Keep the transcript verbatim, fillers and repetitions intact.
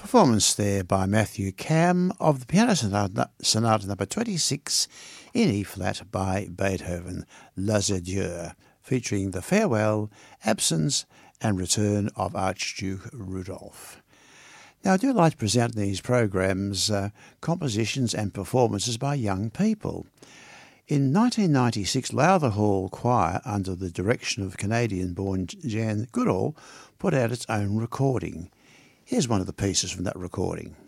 performance there by Matthew Cam of the Piano Sonata, Sonata number twenty-six in E-flat by Beethoven, Les Adieux, featuring the farewell, absence and return of Archduke Rudolph. Now, I do like to present in these programs uh, compositions and performances by young people. In nineteen ninety-six, Lowther Hall Choir, under the direction of Canadian-born Jan Goodall, put out its own recording. Here's one of the pieces from that recording.